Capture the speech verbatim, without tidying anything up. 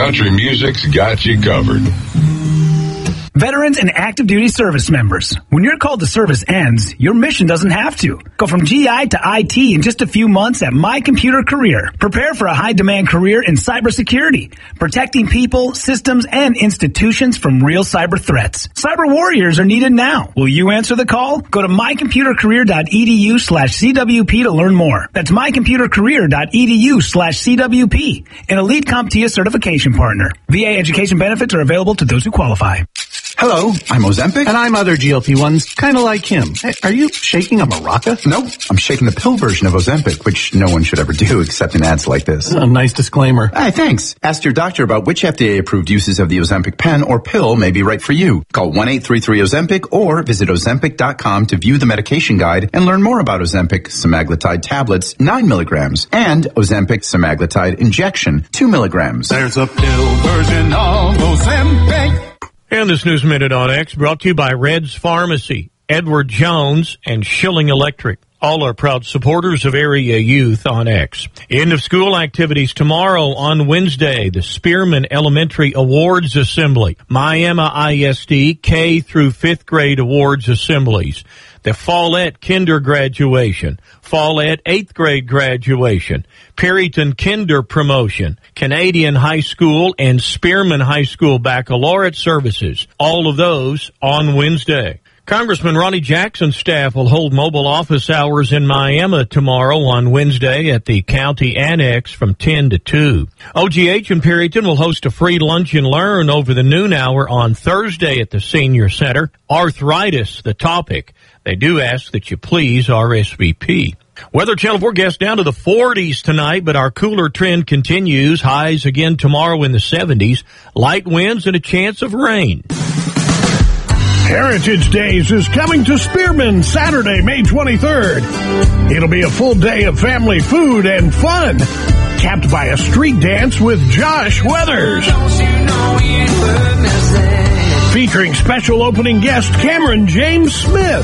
country music's got you covered. Veterans and active duty service members. When your call to service ends, your mission doesn't have to. Go from G I to I T in just a few months at My Computer Career. Prepare for a high-demand career in cybersecurity, protecting people, systems, and institutions from real cyber threats. Cyber warriors are needed now. Will you answer the call? Go to mycomputercareer.edu slash CWP to learn more. That's mycomputercareer.edu slash CWP, an elite CompTIA certification partner. V A education benefits are available to those who qualify. Hello, I'm Ozempic. And I'm other G L P ones, kind of like him. Hey, are you shaking a maraca? Nope, I'm shaking the pill version of Ozempic, which no one should ever do except in ads like this. A nice disclaimer. Hey, thanks. Ask your doctor about which F D A-approved uses of the Ozempic pen or pill may be right for you. Call one eight three three Ozempic or visit Ozempic dot com to view the medication guide and learn more about Ozempic semaglutide tablets, nine milligrams, and Ozempic semaglutide injection, two milligrams. There's a pill version of Ozempic. And this News Minute on X brought to you by Red's Pharmacy, Edward Jones, and Schilling Electric. All are proud supporters of area youth on X. End of school activities tomorrow on Wednesday. The Spearman Elementary Awards Assembly. Miami I S D K through fifth grade awards assemblies. The Follett Kinder graduation. Follett eighth grade graduation. Perryton Kinder promotion. Canadian High School and Spearman High School baccalaureate services. All of those on Wednesday. Congressman Ronnie Jackson's staff will hold mobile office hours in Miami tomorrow on Wednesday at the county annex from ten to two. O G H in Perryton will host a free lunch and learn over the noon hour on Thursday at the Senior Center. Arthritis, the topic. They do ask that you please R S V P. Weather Channel forecast down to the forties tonight, but our cooler trend continues. Highs again tomorrow in the seventies. Light winds and a chance of rain. Heritage Days is coming to Spearman Saturday, May twenty-third. It'll be a full day of family food and fun, capped by a street dance with Josh Weathers. Featuring special opening guest Cameron James Smith.